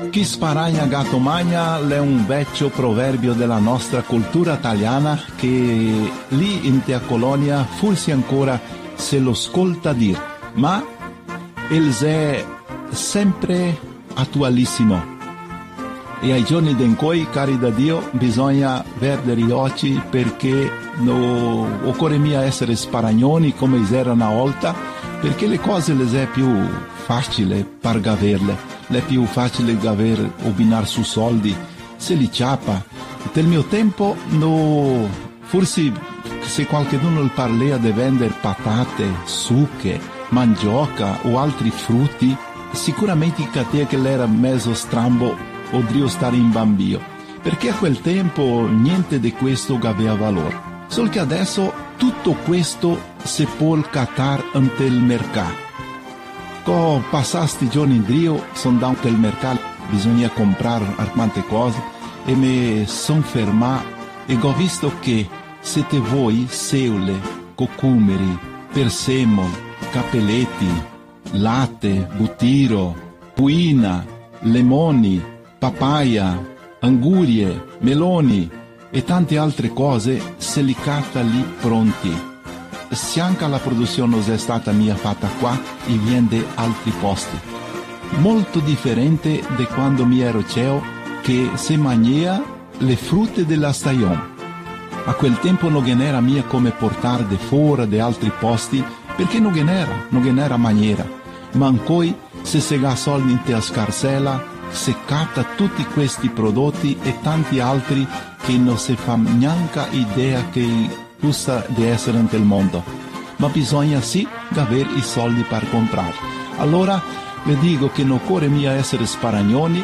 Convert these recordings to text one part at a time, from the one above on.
Chi sparagna gatto magna è un vecchio proverbio della nostra cultura italiana che lì in Tea Colonia forse ancora se lo ascolta dire, ma il è sempre attualissimo. E ai giorni in cui, cari da Dio, bisogna perdere gli occhi perché occorre mia essere sparagnoni come era una volta, perché le cose le è più facile per averle. È più facile aver obinar su soldi, se li ciappa. Del mio tempo, forse se qualcuno parla di vendere patate, sucche, mandioca o altri frutti, sicuramente capite che l'era mezzo strambo odrio stare in bambino, perché a quel tempo niente di questo aveva valore. Solo che adesso tutto questo si può cattare ante il mercato. Quando passasti giorni in Drio, sono andato al mercato, bisogna comprare tante cose e mi sono fermato e ho visto che siete voi seule, cocumeri, persemo, capelletti, latte, butiro, puina, limoni, papaya, angurie, meloni e tante altre cose se li catta lì pronti. Se anche la produzione non è stata mia fatta qua e viene da altri posti. Molto differente da quando mi ero ceo che si mangia le frutte della stagione. A quel tempo non era mia come portare da fuori da altri posti perché non era maniera. Ma ancora se si ha soldi in te scarsella, si catta tutti questi prodotti e tanti altri che non si fa neanche idea che possa di essere nel mondo, ma bisogna sì avere i soldi per comprare. Allora vi dico che non occorre mia essere sparagnoni,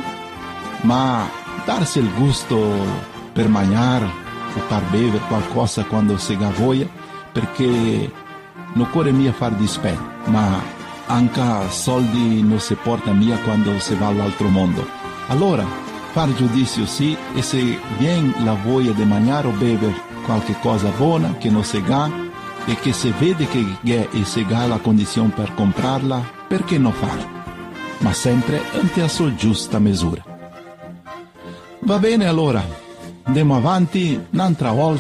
ma darsi il gusto per mangiare o per bere qualcosa quando si ha voglia, perché non occorre mia far dispetto, ma anche soldi non si porta mia quando si va all'altro mondo. Allora far giudizio sì, e se viene la voglia di mangiare o bere qualche cosa buona che non si ha e che se vede che è e si ha la condizione per comprarla, perché non farlo? Ma sempre a sua giusta misura. Va bene allora, andiamo avanti un'altra volta.